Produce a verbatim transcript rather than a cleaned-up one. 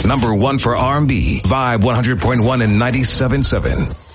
number one for R and B, Vibe one hundred point one and ninety-seven point seven.